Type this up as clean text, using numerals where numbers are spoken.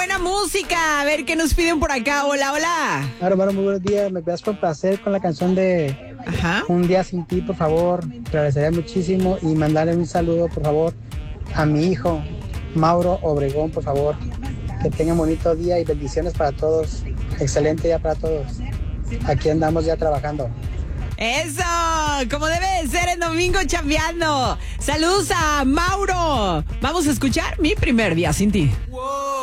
buena música. A ver qué nos piden por acá. Hola, hola. Claro, muy buenos días. Me quedas con placer con la canción de Un día sin ti, por favor. Te agradecería muchísimo y mandarle un saludo, por favor, a mi hijo, Mauro Obregón, por favor. Que tengan bonito día y bendiciones para todos. Excelente día para todos. Aquí andamos ya trabajando. Eso, como debe de ser el domingo chambeando. Saludos a Mauro. Vamos a escuchar Mi primer día sin ti.